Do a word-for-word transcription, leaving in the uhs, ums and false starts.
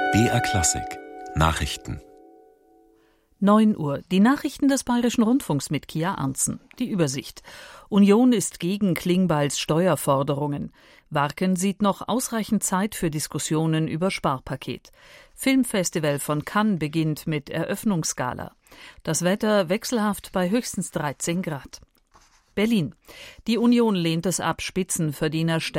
B R Klassik Nachrichten. neun Uhr. Die Nachrichten des Bayerischen Rundfunks mit Kia Arntzen. Die Übersicht. Union ist gegen Klingbeils Steuerforderungen. Warken sieht noch ausreichend Zeit für Diskussionen über Sparpaket. Filmfestival von Cannes beginnt mit Eröffnungsgala. Das Wetter wechselhaft bei höchstens dreizehn Grad. Berlin. Die Union lehnt es ab, Spitzenverdiener stärker